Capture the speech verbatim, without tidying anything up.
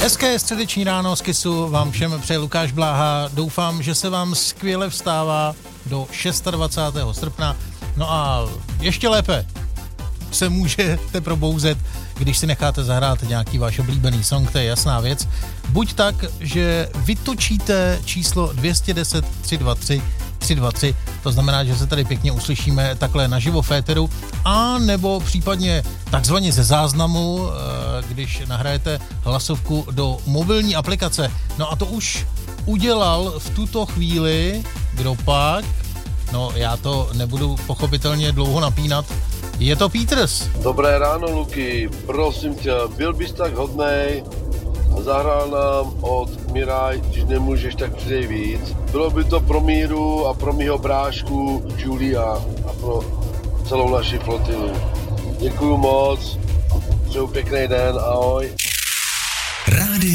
Hezké středeční ráno z Kissu vám všem přeje Lukáš Bláha. Doufám, že se vám skvěle vstává do dvacátého šestého srpna. No a ještě lépe se můžete probouzet, když si necháte zahrát nějaký váš oblíbený song, to je jasná věc. Buď tak, že vytočíte číslo dvě stě deset tři dva tři tři dva tři, to znamená, že se tady pěkně uslyšíme takhle naživo v éteru, a nebo případně takzvaně ze záznamu, když nahrajete hlasovku do mobilní aplikace. No a to už udělal v tuto chvíli, kdo pak, no já to nebudu pochopitelně dlouho napínat, je to Peters. Dobré ráno, Luky, prosím tě, byl bys tak hodnej a zahrál nám od Miraj, když nemůžeš, tak přidej víc. Bylo by to pro Míru a pro mýho brášku Julia a pro celou naši flotilu. Děkuju moc, přeju pěkný den, ahoj.